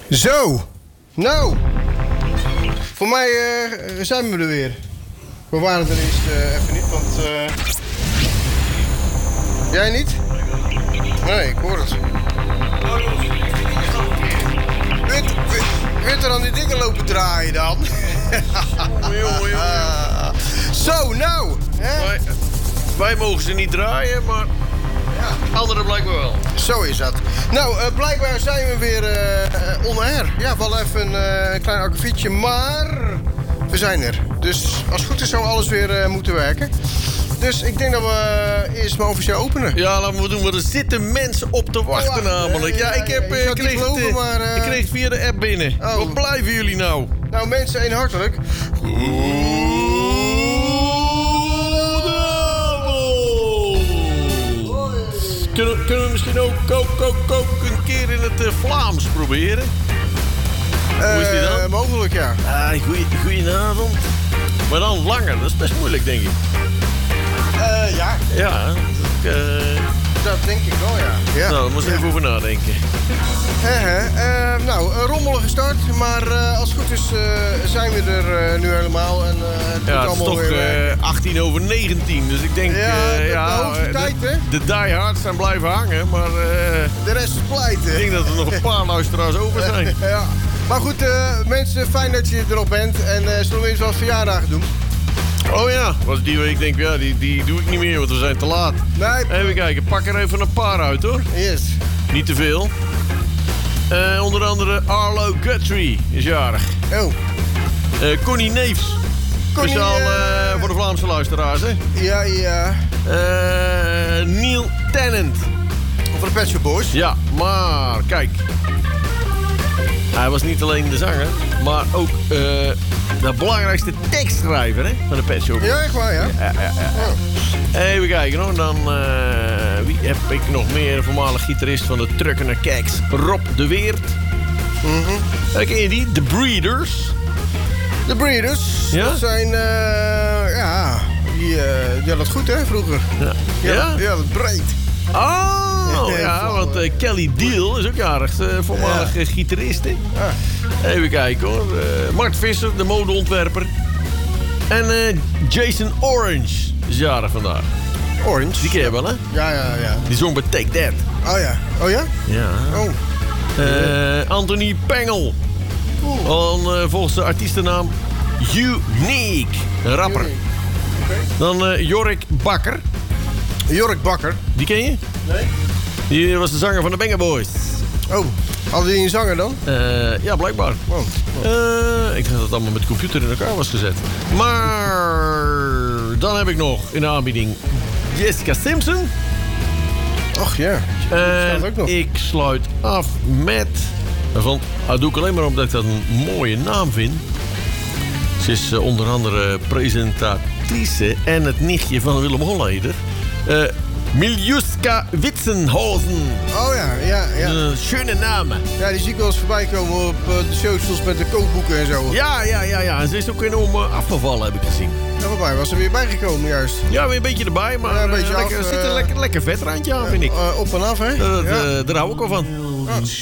Zo, nou. Voor mij zijn we er weer. We waren er eerst even niet, want... Jij niet? Nee, ik hoor het. Weet er aan die dingen lopen draaien dan? Jongen. Zo, nou. Hè? Wij mogen ze niet draaien, maar anderen blijkbaar wel. Zo is dat. Nou, blijkbaar zijn we weer on air. Ja, wel even een klein akkefietje, maar we zijn er. Dus als het goed is zou alles weer moeten werken. Dus ik denk dat we eerst maar officieel openen. Ja, laten we doen, want er zitten mensen op te wachten namelijk. Ja, ik kreeg het via de app binnen. Oh. Wat blijven jullie nou? Nou mensen, één hartelijk. Kunnen we misschien ook een keer in het Vlaams proberen? Hoe is die dan? Mogelijk, ja. Goedenavond. Maar dan langer, dat is best moeilijk, denk ik. Ja. Ja, Dat denk ik wel, ja. Nou, daar moet ik even over nadenken. Nou, een rommelige start, maar als het goed is zijn we er nu helemaal. En, het Ja, moet het is allemaal toch weer 18 over 19, dus ik denk... de hoogste tijd, hè? De diehards zijn blijven hangen, maar de rest is pleiten. ik denk dat er nog een paar luisteraars over zijn. Ja. Maar goed, mensen, fijn dat je erop bent. En zullen we eens wat verjaardagen doen? Oh ja, was die week denk ik, ja, die doe ik niet meer, want we zijn te laat. Nee. Even kijken, pak er even een paar uit, hoor. Yes. Niet te veel. Onder andere Arlo Guthrie is jarig. Oh. Connie Neefs. Connie, Speciaal voor de Vlaamse luisteraars, hè. Ja. Neil Tennant. Voor de Pet Shop Boys. Ja, maar kijk. Hij was niet alleen de zanger, maar ook de belangrijkste tekstschrijver, hè, van de Pet Shop Boys. Ja, echt waar, ja. Ja. Even kijken hoor. Dan wie heb ik nog meer? Voormalig gitarist van de Truckener Keks, Rob de Weert. Ken je die? The Breeders. De Breeders. Ja? Dat zijn, die hadden het goed, hè, vroeger. Ja? Ja, wat breed. Oh, ja, want Kelly Deal is ook jarig. Voormalig gitarist, hè. Even kijken hoor. Mart Visser, de modeontwerper. En Jason Orange is jarig vandaag. Orange. Die ken je wel, hè? Ja. Die zong bij Take That. Oh ja. Oh ja? Ja. Oh. Anthony Pengel. Volgens de artiestennaam Unique. Een rapper. Okay. Dan Jorik Bakker. Jorik Bakker. Die ken je? Nee. Die was de zanger van de Banger Boys. Oh, hadden die een zanger dan? Ja, blijkbaar. Ik dacht dat het allemaal met de computer in elkaar was gezet. Maar dan heb ik nog in de aanbieding Jessica Simpson. Ach ja. En ook nog. ik sluit af met... Dat doe ik alleen maar omdat ik dat een mooie naam vind. Ze is onder andere presentatrice en het nichtje van Willem Holleder. Miljuska Witsenhausen. Oh ja. Schöne namen. Ja, die zie ik wel eens voorbij komen op de socials met de kookboeken en zo. Ja. En ze is ook enorm afgevallen, heb ik gezien. Ja, waarbij was er weer bijgekomen juist. Ja, weer een beetje erbij, maar Ja, een beetje er zit een lekker vetrandje aan, vind ik. Op en af, hè? Daar hou ik wel van.